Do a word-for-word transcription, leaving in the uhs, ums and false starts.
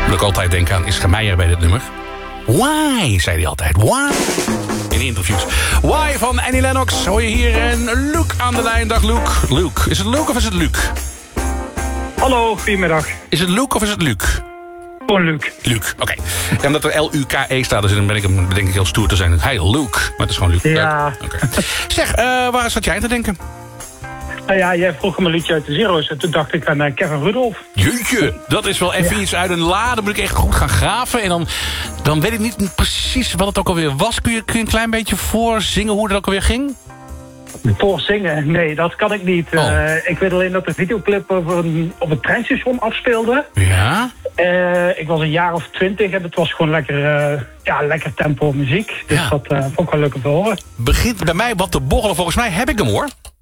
Moet ik altijd denken aan Ischa Meijer bij dit nummer. Why, zei hij altijd. Why? In interviews. Why van Annie Lennox. Hoor je hier en Luc aan de lijn. Dag Luc. Luc. Is het Luc of is het Luc? Hallo, goedemiddag. Is het Luc of is het Luc? Gewoon Luc. Luc, oké. Okay. Ja, omdat er L U K E staat, dus dan ben ik, denk ik heel stoer te zijn. Hey, Luc. Maar het is gewoon Luc. Ja. Okay. Zeg, uh, waar zat jij aan te denken? Nou ja, jij vroeg me een liedje uit de Zero's en toen dacht ik aan uh, Kevin Rudolph. Jeetje, dat is wel even ja. iets uit een la. Dan moet ik echt goed gaan graven. En dan, dan weet ik niet precies wat het ook alweer was. Kun je, kun je een klein beetje voorzingen hoe het ook alweer ging? Voorzingen? Nee, dat kan ik niet. Oh. Uh, ik weet alleen dat de videoclip op, een, op het treinstation afspeelde. Ja? Uh, ik was een jaar of twintig en het was gewoon lekker, uh, ja, lekker tempo muziek. Dus ja. dat uh, vond ik wel leuk om te horen. Begint bij mij wat te borrelen. Volgens mij heb ik hem hoor.